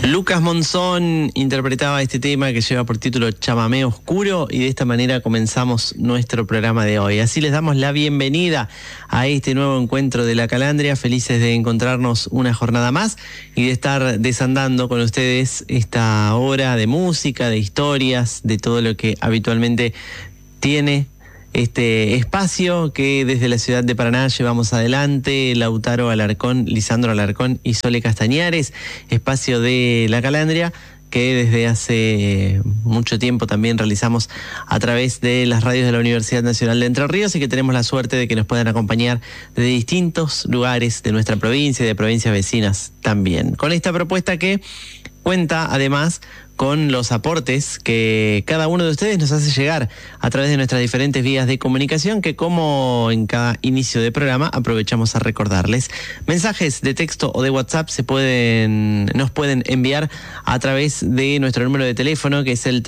Lucas Monzón interpretaba este tema que lleva por título Chamamé Oscuro, y de esta manera comenzamos nuestro programa de hoy. Así les damos la bienvenida a este nuevo encuentro de La Calandria, felices de encontrarnos una jornada más y de estar desandando con ustedes esta hora de música, de historias, de todo lo que habitualmente tiene este espacio que desde la ciudad de Paraná llevamos adelante, Lautaro Alarcón, Lisandro Alarcón y Sole Castañares, espacio de La Calandria, que desde hace mucho tiempo también realizamos a través de las radios de la Universidad Nacional de Entre Ríos, y que tenemos la suerte de que nos puedan acompañar desde distintos lugares de nuestra provincia y de provincias vecinas también. Con esta propuesta que cuenta además con los aportes que cada uno de ustedes nos hace llegar a través de nuestras diferentes vías de comunicación, que como en cada inicio de programa aprovechamos a recordarles. Mensajes de texto o de WhatsApp nos pueden enviar a través de nuestro número de teléfono, que es el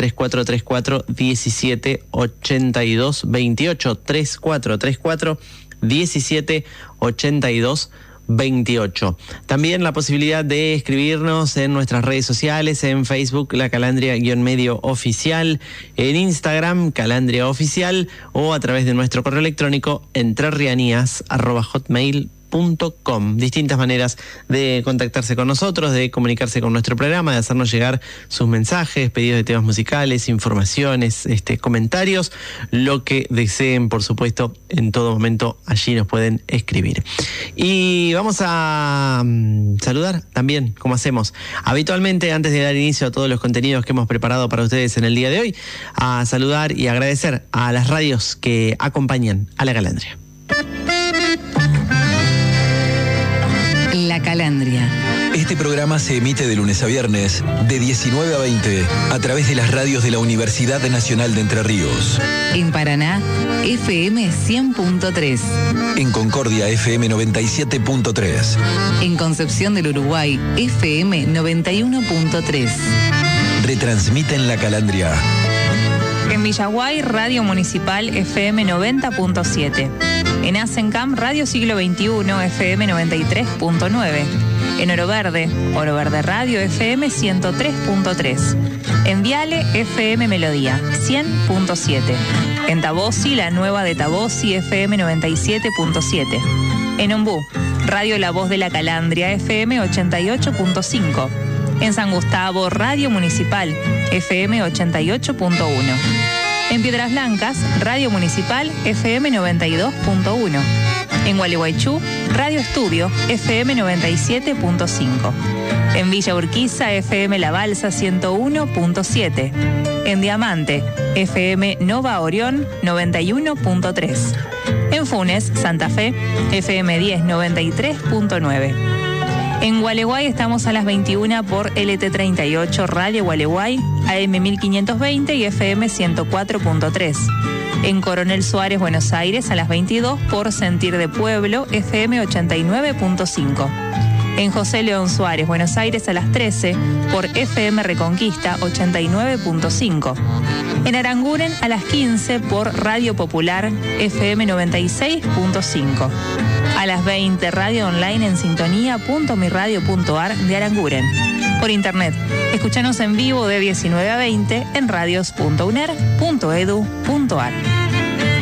3434-1782-28, 3434-1782-28. También la posibilidad de escribirnos en nuestras redes sociales, en Facebook, La Calandria-medio oficial, en Instagram, Calandria Oficial, o a través de nuestro correo electrónico entrerrianias@hotmail.com. Distintas maneras de contactarse con nosotros, de comunicarse con nuestro programa, de hacernos llegar sus mensajes, pedidos de temas musicales, informaciones, comentarios, lo que deseen, por supuesto, en todo momento allí nos pueden escribir. Y vamos a saludar también, como hacemos habitualmente antes de dar inicio a todos los contenidos que hemos preparado para ustedes en el día de hoy, a saludar y agradecer a las radios que acompañan a La Calandria. La Calandria. Este programa se emite de lunes a viernes, de 19 a 20, a través de las radios de la Universidad Nacional de Entre Ríos. En Paraná, FM 100.3. En Concordia, FM 97.3. En Concepción del Uruguay, FM 91.3. Retransmiten La Calandria. En Villaguay, Radio Municipal, FM 90.7. En Asencam, Radio Siglo XXI, FM 93.9. En Oro Verde Radio, FM 103.3. En Viale, FM Melodía, 100.7. En Tabosi, la nueva de Tabosi, FM 97.7. En Ombú, Radio La Voz de La Calandria, FM 88.5. En San Gustavo, Radio Municipal, FM 88.1. En Piedras Blancas, Radio Municipal, FM 92.1. En Gualeguaychú, Radio Estudio, FM 97.5. En Villa Urquiza, FM La Balsa, 101.7. En Diamante, FM Nova Orión, 91.3. En Funes, Santa Fe, FM 10, 93.9. En Gualeguay estamos a las 21 por LT38 Radio Gualeguay, AM 1520 y FM 104.3. En Coronel Suárez, Buenos Aires, a las 22 por Sentir de Pueblo, FM 89.5. En José León Suárez, Buenos Aires, a las 13 por FM Reconquista 89.5. En Aranguren, a las 15 por Radio Popular, FM 96.5. A las 20, radio online en sintonía.miradio.ar de Aranguren. Por internet, escúchanos en vivo de 19 a 20 en radios.uner.edu.ar.